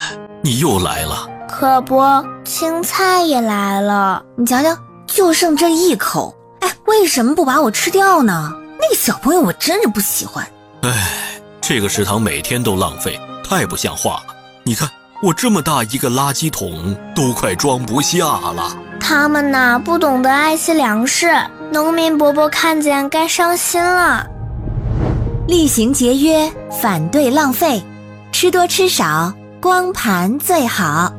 你又来了。 可不，青菜也来了。 你瞧瞧，就剩这一口。哎，为什么不把我吃掉呢？那个小朋友我真是不喜欢。 这个食堂每天都浪费，太不像话了。你看，我这么大一个垃圾桶都快装不下了。 他们呐，不懂得爱惜粮食，农民伯伯看见该伤心了。 厉行节约，反对浪费，吃多吃少，光盘最好。